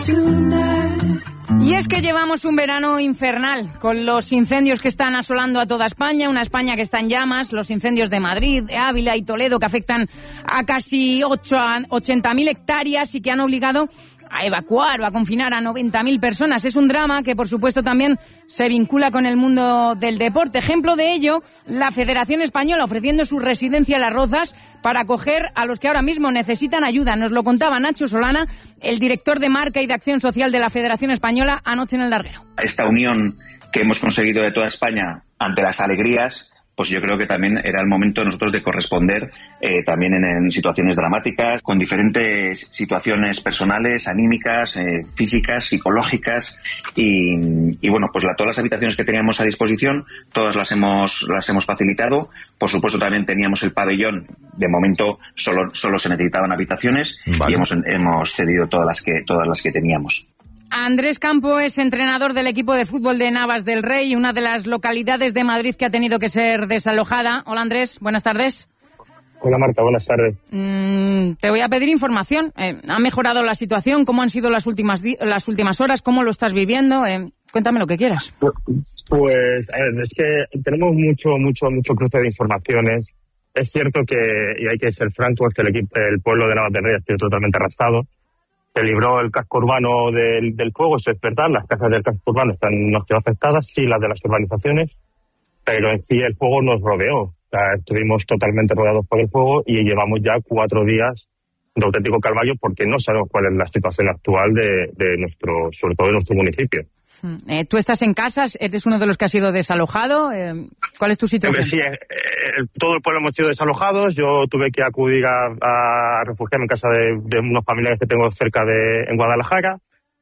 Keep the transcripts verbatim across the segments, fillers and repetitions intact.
Y es que llevamos un verano infernal, con los incendios que están asolando a toda España, una España que está en llamas, los incendios de Madrid, de Ávila y Toledo, que afectan a casi ochenta mil hectáreas y que han obligado a evacuar o a confinar a noventa mil personas. Es un drama que, por supuesto, también se vincula con el mundo del deporte. Ejemplo de ello, la Federación Española ofreciendo su residencia a Las Rozas para acoger a los que ahora mismo necesitan ayuda. Nos lo contaba Nacho Solana, el director de Marca y de Acción Social de la Federación Española, anoche en El Larguero. Esta unión que hemos conseguido de toda España ante las alegrías, pues yo creo que también era el momento nosotros de corresponder eh, también en, en situaciones dramáticas, con diferentes situaciones personales, anímicas, eh, físicas, psicológicas y, y bueno, pues la, todas las habitaciones que teníamos a disposición, todas las hemos las hemos facilitado. Por supuesto también teníamos el pabellón, de momento solo solo se necesitaban habitaciones, vale, y hemos hemos cedido todas las que todas las que teníamos. Andrés Campo es entrenador del equipo de fútbol de Navas del Rey, una de las localidades de Madrid que ha tenido que ser desalojada. Hola Andrés, buenas tardes. Hola Marta, buenas tardes. Mm, te voy a pedir información. Eh, ¿Ha mejorado la situación? ¿Cómo han sido las últimas di- las últimas horas? ¿Cómo lo estás viviendo? Eh, cuéntame lo que quieras. Pues a ver, es que tenemos mucho, mucho, mucho cruce de informaciones. Es cierto que, y hay que ser francos, que el, equipo, el pueblo de Navas del Rey ha sido totalmente arrasado. Se libró el casco urbano del, del fuego, eso es verdad, las casas del casco urbano están, no han sido afectadas, sí las de las urbanizaciones, pero en sí el fuego nos rodeó. O sea, estuvimos totalmente rodeados por el fuego y llevamos ya cuatro días de auténtico calvario porque no sabemos cuál es la situación actual de, de nuestro, sobre todo de nuestro municipio. Eh, ¿Tú estás en casa? ¿Eres uno de los que ha sido desalojado? Eh, ¿Cuál es tu situación? Sí, eh, eh, todo el pueblo hemos sido desalojados. Yo tuve que acudir a, a refugiarme en casa de, de unos familiares que tengo cerca de en Guadalajara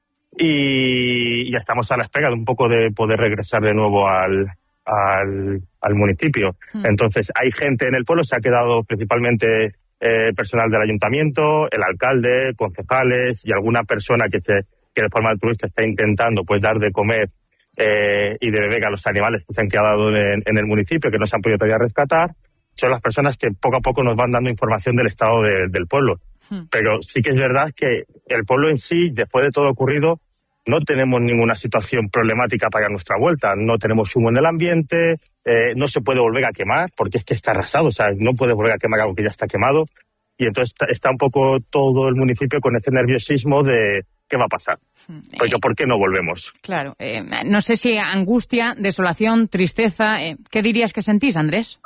y ya estamos a la espera de un poco de poder regresar de nuevo al, al, al municipio. Hmm. Entonces, hay gente en el pueblo, se ha quedado principalmente eh, personal del ayuntamiento, el alcalde, concejales y alguna persona que se... que de forma altruista está intentando pues dar de comer eh, y de beber a los animales que se han quedado en, en el municipio, que no se han podido todavía rescatar. Son las personas que poco a poco nos van dando información del estado de, del pueblo. Hmm. Pero sí que es verdad que el pueblo en sí, después de todo lo ocurrido, no tenemos ninguna situación problemática para nuestra vuelta. No tenemos humo en el ambiente, eh, no se puede volver a quemar, porque es que está arrasado, o sea, no puede volver a quemar algo que ya está quemado. Y entonces está, está un poco todo el municipio con ese nerviosismo de ¿qué va a pasar? Porque, ¿por qué no volvemos? Claro, eh, no sé si angustia, desolación, tristeza, eh, ¿qué dirías que sentís, Andrés?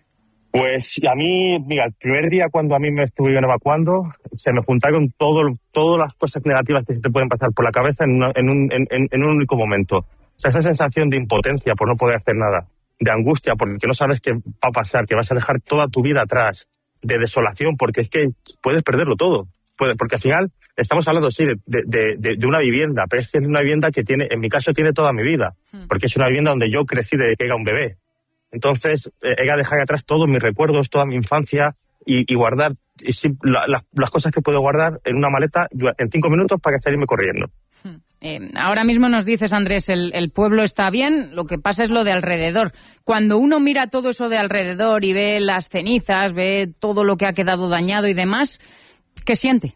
Pues a mí, mira, el primer día cuando a mí me estuvieron evacuando, se me juntaron todo, todas las cosas negativas que se te pueden pasar por la cabeza en, una, en, un, en, en un único momento. O sea, esa sensación de impotencia por no poder hacer nada, de angustia porque no sabes qué va a pasar, que vas a dejar toda tu vida atrás, de desolación, porque es que puedes perderlo todo. Porque al final estamos hablando, sí, de, de, de, de una vivienda, pero es que es una vivienda que tiene, en mi caso, tiene toda mi vida. Porque es una vivienda donde yo crecí desde que era un bebé. Entonces, eh, era dejar atrás todos mis recuerdos, toda mi infancia y, y guardar y sí, la, la, las cosas que puedo guardar en una maleta en cinco minutos para salirme corriendo. Eh, ahora mismo nos dices, Andrés, el, el pueblo está bien, lo que pasa es lo de alrededor. Cuando uno mira todo eso de alrededor y ve las cenizas, ve todo lo que ha quedado dañado y demás, ¿qué siente?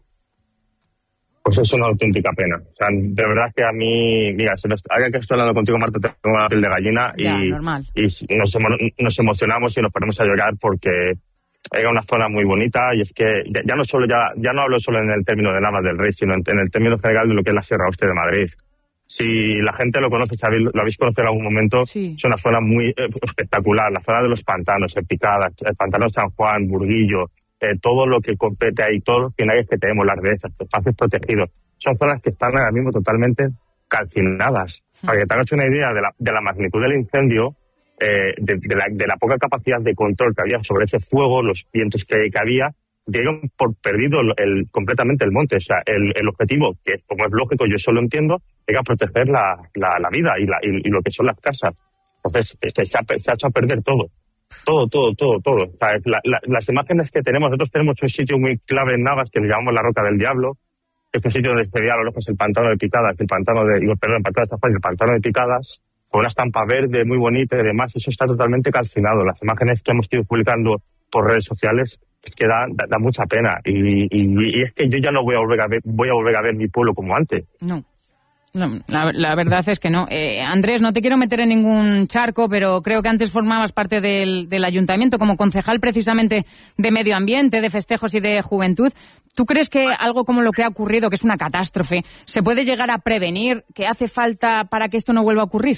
Pues es una auténtica pena. O sea, de verdad que a mí, mira, se nos, ahora que estoy hablando contigo, Marta, tengo una piel de gallina y, ya, normal. y nos, nos emocionamos y nos ponemos a llorar porque era una zona muy bonita y es que ya, ya no solo ya ya no hablo solo en el término de Navas del Rey, sino en, en el término general de lo que es la Sierra Oeste de Madrid. Si la gente lo conoce, sabéis, lo habéis conocido en algún momento, sí. Es una zona muy eh, espectacular, la zona de los pantanos, el Picadas, el pantano de San Juan, Burguillo, eh, todo lo que compete ahí, todos los finales que tenemos, las dehesas, los espacios protegidos, son zonas que están ahora mismo totalmente calcinadas. Mm. Para que te hagas una idea de la, de la magnitud del incendio, eh, de, de, la, de la poca capacidad de control que había sobre ese fuego, los vientos que, que había, dieron por perdido el, el, completamente el monte. O sea, el, el objetivo, que como es lógico, yo eso lo entiendo, era proteger la, la, la vida y, la, y, y lo que son las casas. Entonces, este, se, ha, se ha hecho a perder todo. Todo, todo, todo, todo. O sea, la, la, las imágenes que tenemos, nosotros tenemos un sitio muy clave en Navas que le llamamos la Roca del Diablo. Es un sitio donde se veía a lo lejos el pantano de Picadas, el pantano de, digo, perdón, el pantano de San Juan, el pantano de Picadas, con una estampa verde muy bonita y demás. Eso está totalmente calcinado. Las imágenes que hemos ido publicando por redes sociales es que da, da, da mucha pena. Y, y, y es que yo ya no voy a volver a ver, voy a volver a ver mi pueblo como antes. No. No, la, la verdad es que no. Eh, Andrés, no te quiero meter en ningún charco, pero creo que antes formabas parte del, del ayuntamiento como concejal precisamente de medio ambiente, de festejos y de juventud. ¿Tú crees que algo como lo que ha ocurrido, que es una catástrofe, se puede llegar a prevenir, que hace falta para que esto no vuelva a ocurrir?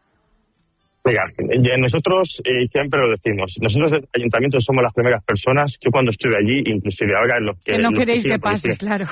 Mira, nosotros eh, siempre lo decimos, nosotros del ayuntamiento somos las primeras personas, yo cuando estuve allí, inclusive ahora en los que... Que no los queréis que, que pase, claro.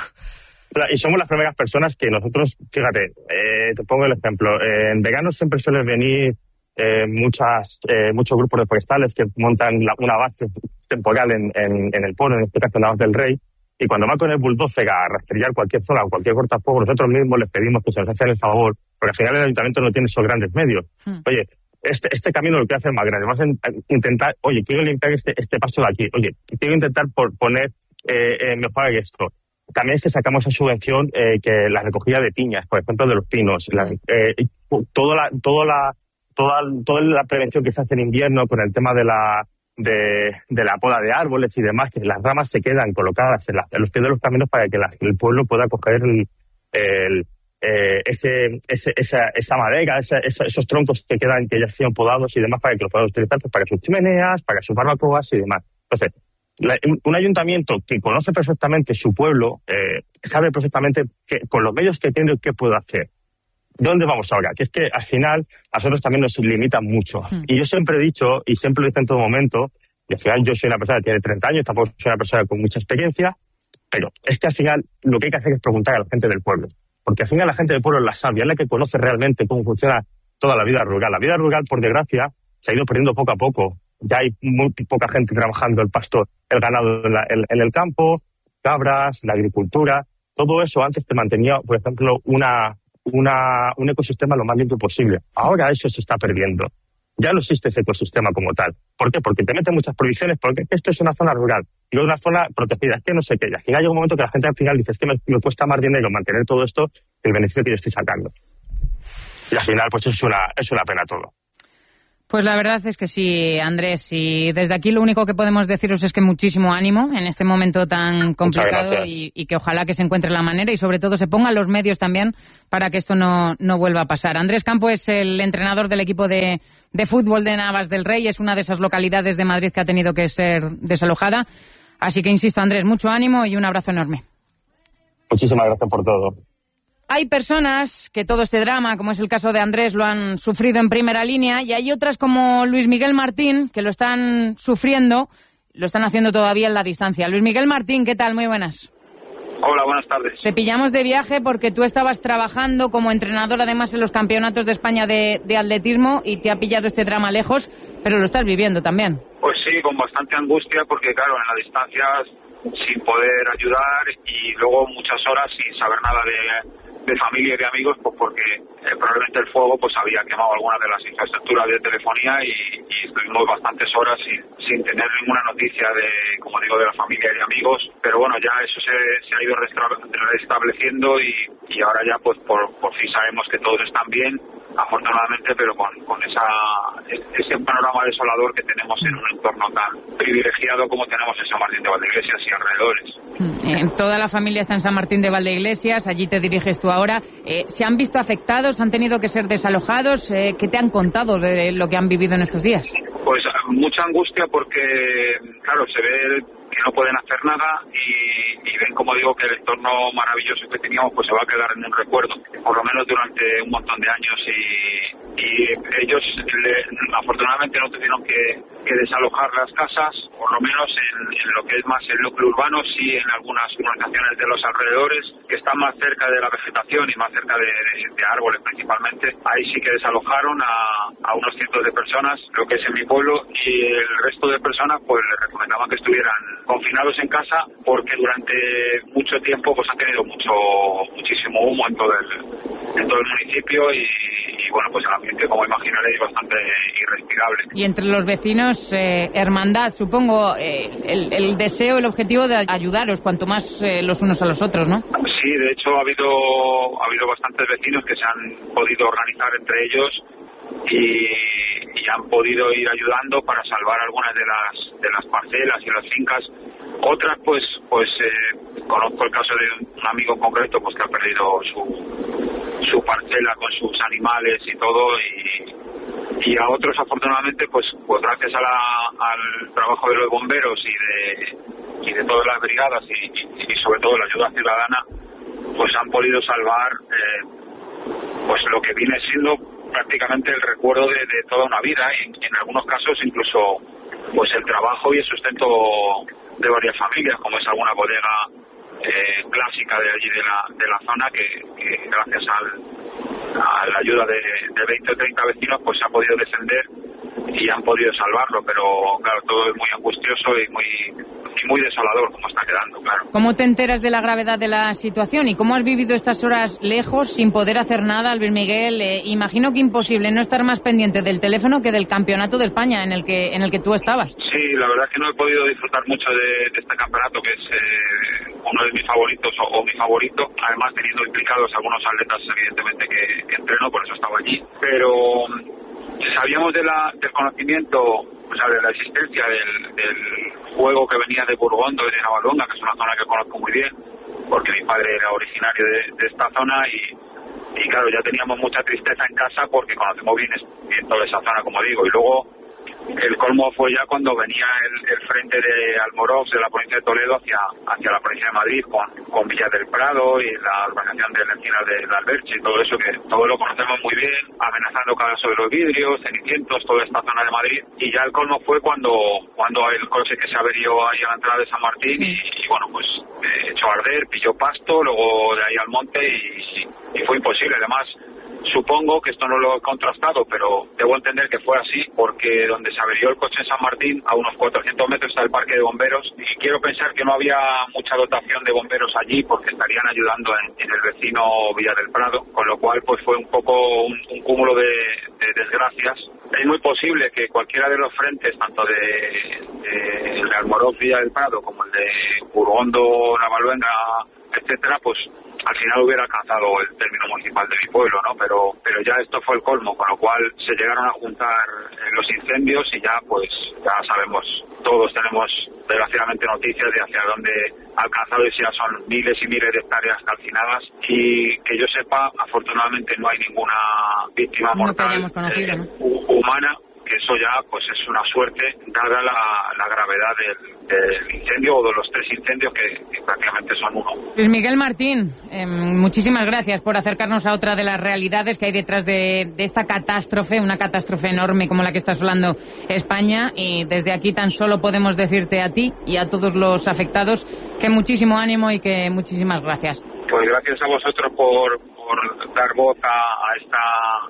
Y somos las primeras personas que nosotros, fíjate, eh, te pongo el ejemplo, eh, en verano siempre suelen venir eh, muchas, eh, muchos grupos de forestales que montan la, una base temporal en, en, en el pueblo, en este caso en la Base del Rey, y cuando van con el bulldozer a rastrillar cualquier zona o cualquier cortafuego, nosotros mismos les pedimos que se nos hagan el favor, porque al final el ayuntamiento no tiene esos grandes medios. Hmm. Oye, este, este camino lo quiero hacer más grande, vamos a intentar, oye, quiero limpiar este, este paso de aquí, oye, quiero intentar por poner, eh, eh, mejorar esto. También se sacamos esa subvención eh, que la recogida de piñas, por ejemplo, de los pinos, la, eh, toda la, toda la, toda, toda la prevención que se hace en invierno con el tema de la, de, de la poda de árboles y demás, que las ramas se quedan colocadas en, la, en los pies de los caminos para que la, el pueblo pueda coger el, el, eh, ese, ese, esa, esa madera, esa, esa, esos troncos que quedan, que ya han sido podados y demás, para que los puedan utilizar pues, para sus chimeneas, para sus barbacoas y demás. Entonces, La, un ayuntamiento que conoce perfectamente su pueblo, eh, sabe perfectamente que, con los medios que tiene qué puede hacer. ¿Dónde vamos ahora? Que es que al final a nosotros también nos limitan mucho. Sí. Y yo siempre he dicho, y siempre lo digo en todo momento, y al final yo soy una persona que tiene treinta años, tampoco soy una persona con mucha experiencia, pero es que al final lo que hay que hacer es preguntar a la gente del pueblo. Porque al final la gente del pueblo es la sabia, es la que conoce realmente cómo funciona toda la vida rural. La vida rural, por desgracia, se ha ido perdiendo poco a poco. Ya hay muy poca gente trabajando el pastor, el ganado en, la, en, en el campo, cabras, la agricultura. Todo eso antes te mantenía, por ejemplo, una, una, un ecosistema lo más limpio posible. Ahora eso se está perdiendo. Ya no existe ese ecosistema como tal. ¿Por qué? Porque te meten muchas prohibiciones, porque esto es una zona rural y una zona protegida. Es que no sé qué. Y al final llega un momento que la gente al final dice, es que me, me cuesta más dinero mantener todo esto que el beneficio que yo estoy sacando. Y al final, pues es una, es una pena todo. Pues la verdad es que sí, Andrés, y desde aquí lo único que podemos deciros es que muchísimo ánimo en este momento tan complicado y, y que ojalá que se encuentre la manera y sobre todo se pongan los medios también para que esto no, no vuelva a pasar. Andrés Campo es el entrenador del equipo de, de fútbol de Navas del Rey, es una de esas localidades de Madrid que ha tenido que ser desalojada. Así que insisto, Andrés, mucho ánimo y un abrazo enorme. Muchísimas gracias por todo. Hay personas que todo este drama, como es el caso de Andrés, lo han sufrido en primera línea y hay otras como Luis Miguel Martín que lo están sufriendo, lo están haciendo todavía en la distancia. Luis Miguel Martín, ¿qué tal? Muy buenas. Hola, buenas tardes. Te pillamos de viaje porque tú estabas trabajando como entrenador además en los campeonatos de España de, de atletismo y te ha pillado este drama lejos, pero lo estás viviendo también. Pues sí, con bastante angustia porque claro, en la distancia sin poder ayudar y luego muchas horas sin saber nada de... de familia y de amigos, pues porque eh, probablemente el fuego pues había quemado algunas de las infraestructuras de telefonía y, y estuvimos bastantes horas sin, sin tener ninguna noticia de, como digo, de la familia y de amigos, pero bueno, ya eso se, se ha ido restableciendo y, y ahora ya pues por, por fin sabemos que todos están bien, afortunadamente, pero con, con esa ese panorama desolador que tenemos en un entorno tan privilegiado como tenemos en San Martín de Valdeiglesias y alrededores. Eh, toda la familia está en San Martín de Valdeiglesias, allí te diriges tú ahora. Eh, ¿Se han visto afectados? ¿Han tenido que ser desalojados? Eh, ¿Qué te han contado de lo que han vivido en estos días? Pues mucha angustia porque, claro, se ve que no pueden hacer nada y, y ven, como digo, que el entorno maravilloso que teníamos pues se va a quedar en un recuerdo, por lo menos durante un montón de años y, y ellos le, afortunadamente no tuvieron que, que desalojar las casas, por lo menos en, en lo que es más el núcleo urbano, sí en algunas urbanizaciones de los alrededores que están más cerca de la vegetación y más cerca de, de, de árboles principalmente, ahí sí que desalojaron a, a unos cientos de personas, lo que es en mi pueblo, y el resto de personas pues les recomendaban que estuvieran confinados en casa porque durante mucho tiempo pues han tenido mucho muchísimo humo en todo el, en todo el municipio y, y bueno, pues el ambiente, como imaginaréis, es bastante irrespirable. Y entre los vecinos, eh, hermandad, supongo, eh, el, el deseo, el objetivo de ayudaros cuanto más eh, los unos a los otros, ¿no? Sí, de hecho ha habido ha habido bastantes vecinos que se han podido organizar entre ellos y, y han podido ir ayudando para salvar algunas de las de las parcelas y las fincas Otras, pues, pues eh, conozco el caso de un amigo en concreto, pues que ha perdido su, su parcela con sus animales y todo, y, y a otros, afortunadamente, pues, pues gracias a la, al trabajo de los bomberos y de, y de todas las brigadas y, y, y sobre todo la ayuda ciudadana, pues han podido salvar eh, pues lo que viene siendo prácticamente el recuerdo de, de toda una vida, y en, en algunos casos incluso pues el trabajo y el sustento de varias familias, como es alguna bodega eh, clásica de allí de la, de la zona que, que gracias al, a la ayuda de, de veinte o treinta vecinos pues se ha podido defender y han podido salvarlo, pero claro, todo es muy angustioso y muy y muy desolador como está quedando, claro. ¿Cómo te enteras de la gravedad de la situación y cómo has vivido estas horas lejos sin poder hacer nada, Luis Miguel? Eh, imagino que imposible no estar más pendiente del teléfono que del campeonato de España en el que en el que tú estabas. Sí, la verdad es que no he podido disfrutar mucho de, de este campeonato, que es eh, uno de mis favoritos o, o mi favorito, además teniendo implicados algunos atletas evidentemente que, que entreno, por eso estaba allí, pero sabíamos de la, del conocimiento, o sea, de la existencia del, del juego que venía de Burgondo y de Navaluenga, que es una zona que conozco muy bien, porque mi padre era originario de, de esta zona y, y claro, ya teníamos mucha tristeza en casa porque conocemos bien, bien toda esa zona, como digo, y luego el colmo fue ya cuando venía el, el frente de Almorox de la provincia de Toledo hacia, hacia la provincia de Madrid con, con Villa del Prado y la organización del Encinar de la Alberche y todo eso, que todo lo conocemos muy bien, amenazando cada sobre los vidrios, Cenicientos, toda esta zona de Madrid, y ya el colmo fue cuando cuando el coche que se averió ahí a la entrada de San Martín y, y bueno, pues eh, echó a arder, pilló pasto, luego de ahí al monte y, y fue imposible. Además, supongo que esto no lo he contrastado, pero debo entender que fue así, porque donde se averió el coche en San Martín, a unos cuatrocientos metros está el parque de bomberos, y quiero pensar que no había mucha dotación de bomberos allí, porque estarían ayudando en, en el vecino Villa del Prado, con lo cual pues fue un poco un, un cúmulo de, de desgracias. Es muy posible que cualquiera de los frentes, tanto de, de el de Almorox, Villa del Prado, como el de Burgondo, Navaluenga, etcétera, pues al final hubiera alcanzado el término municipal de mi pueblo, ¿no? Pero pero ya esto fue el colmo, con lo cual se llegaron a juntar los incendios y ya pues ya sabemos, todos tenemos desgraciadamente noticias de hacia dónde ha alcanzado, y ya son miles y miles de hectáreas calcinadas, y que yo sepa, afortunadamente no hay ninguna víctima mortal no conocido, eh, ¿no? humana, que eso ya pues es una suerte dada la, la gravedad del, del incendio o de los tres incendios que, que prácticamente son uno. Luis Miguel Martín, eh, muchísimas gracias por acercarnos a otra de las realidades que hay detrás de, de esta catástrofe, una catástrofe enorme como la que está asolando España, y desde aquí tan solo podemos decirte a ti y a todos los afectados que muchísimo ánimo y que muchísimas gracias. Pues gracias a vosotros por, por dar voz a, a esta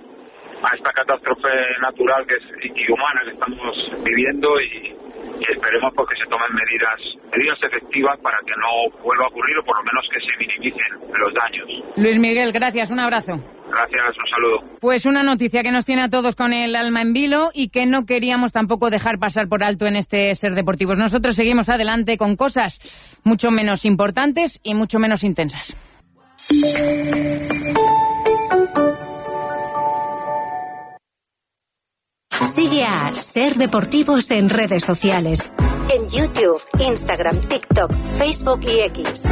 a esta catástrofe natural que es, y humana que estamos viviendo, y, y esperemos porque se tomen medidas medidas efectivas para que no vuelva a ocurrir, o por lo menos que se minimicen los daños. Luis Miguel, gracias, un abrazo. Gracias, un saludo. Pues una noticia que nos tiene a todos con el alma en vilo y que no queríamos tampoco dejar pasar por alto en este Ser Deportivos. Nosotros seguimos adelante con cosas mucho menos importantes y mucho menos intensas. Sigue a Ser Deportivos en redes sociales. En YouTube, Instagram, TikTok, Facebook y X.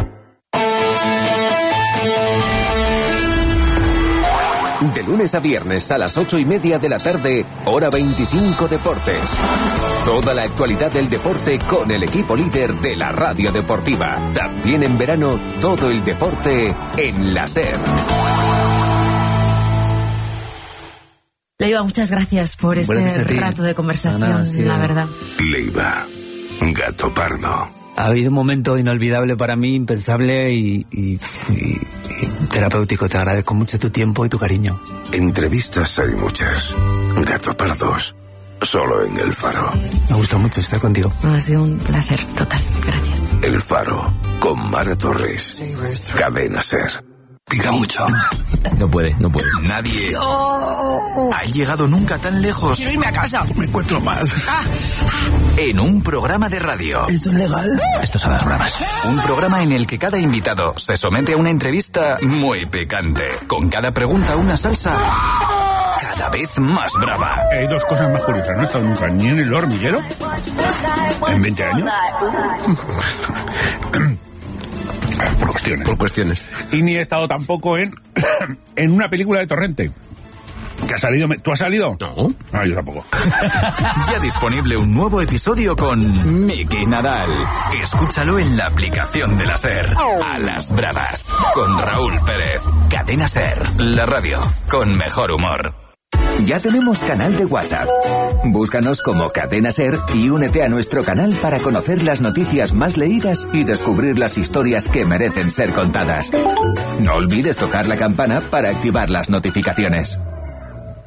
De lunes a viernes a las ocho y media de la tarde, hora veinticinco Deportes. Toda la actualidad del deporte con el equipo líder de la radio deportiva. También en verano, todo el deporte en la SER. Leiva, muchas gracias por este rato de conversación, nada, sí, la verdad. Leiva, gato pardo. Ha habido un momento inolvidable para mí, impensable y, y, y, y terapéutico. Te agradezco mucho tu tiempo y tu cariño. Entrevistas hay muchas. Gato pardos, solo en El Faro. Me gusta mucho estar contigo. Ha sido un placer total, gracias. El Faro, con Mara Torres. Cadena SER. Pica mucho. No puede, no puede. Nadie oh. ha llegado nunca tan lejos. Quiero irme a casa. Me encuentro mal. Ah. En un programa de radio. ¿Esto es legal? Esto son las bromas. Un programa en el que cada invitado se somete a una entrevista muy picante. Con cada pregunta una salsa cada vez más brava. Hay dos cosas más curiosas. No he estado nunca ni en el hormiguero en veinte años. Por cuestiones. Por cuestiones. Y ni he estado tampoco en, en una película de Torrente. ¿Que ha salido? ¿Tú has salido? No. Ah, yo tampoco. Ya disponible un nuevo episodio con Miki Nadal. Escúchalo en la aplicación de la SER. A las bravas. Con Raúl Pérez. Cadena SER. La radio con mejor humor. Ya tenemos canal de WhatsApp. Búscanos como Cadena SER y únete a nuestro canal para conocer las noticias más leídas y descubrir las historias que merecen ser contadas. No olvides tocar la campana para activar las notificaciones.